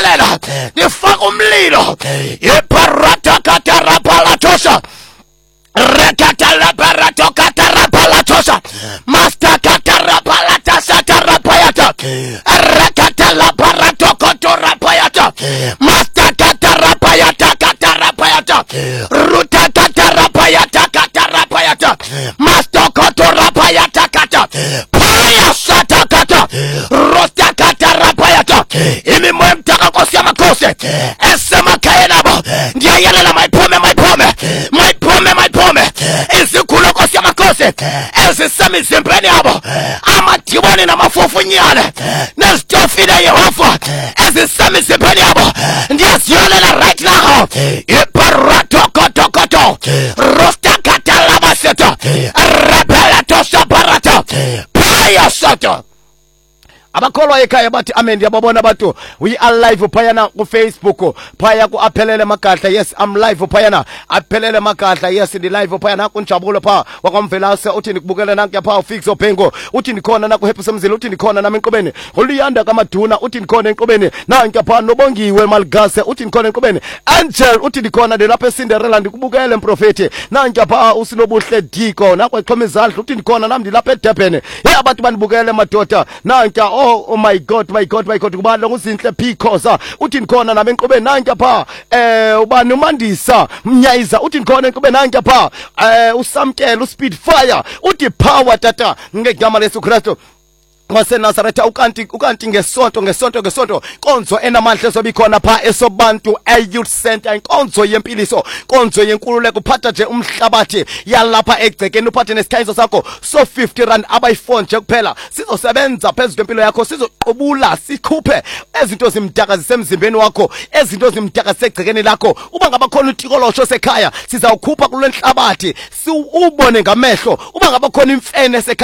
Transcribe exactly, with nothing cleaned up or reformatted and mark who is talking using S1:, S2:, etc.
S1: ndiyayelela ndifaka umlilo iparata katarapala tosha rekata la barato katarapala tosha master katarapala tasha tarapayata rekata la barato kotorapayata master katarapayata katarapayata ruta katarapayata katarapayata master kotorapayata kata paya sata kata rota katarapayata imi mwemtaka kosia makose esema kaenabo ndiyayelela maipome maipome maipome maipome izikulo kosia makose ezisemi zimpeni abo amadibone namafufu nyane nezitofile Yehova ezisemi zimpeni abo ndiyaziyolela right now iparato koto koto rosta katalaba seto rebela tosha barata paya soto abakholwa ekhaya bathi amen ndiyababona abantu we are live phayana ku Facebook phaya ku aphelele magadla yes I'm live phayana aphelele magadla yes ndi live phayana kunjabulo pha wakwamvelase uthi ndikubukela nanku yapha Fix Ophengo uthi ndikhona na ku Happy Semzile uthi ndikhona nami enkqobeni uliyanda kaMaduna uthi ndikhona enkqobeni nanku yapha Nobongiwe Maligase uthi ndikhona enkqobeni Angel uthi ndikhona lapha eCinderella ndikubukele mprofeti nanku yapha uSinobuhle Diko nakwexhoma izandla uthi ndikhona nami ndilapha eDurban hey abantu bandibukele madoda nanku oh, oh my god my god my god kubani lokuzinhle Phikhoza uthi ndikhona nami enkqobeni nanku yapha eh ubani uMandisa Mnyayiza uthi ndikhona enkqobeni nanku yapha eh uSamkela uSpeedfire uthi power tata ngegama leSu Kristu waseNazaretha ukanti ukanti ngesonto ngesonto ngesonto konzo enamandla ezobikhona pha esobantu eYouth Center inkonzo yempiliso konzo yenkululeko uphatha nje umhlabathi yalapha egcekeni uphathe nesikhayiso sakho so fifty rand abayi-four nje kuphela sizosebenza phezulu kwempilo yakho sizoqobula sikhuphe ezinto zimdaka zisemzimbeni wakho ezinto zimdaka zisegcekeni lakho uba ngaba khona utikolosho sekhaya sizawukhupha kulwenhlabathi siubone ngamehlo uba ngaba khona imfene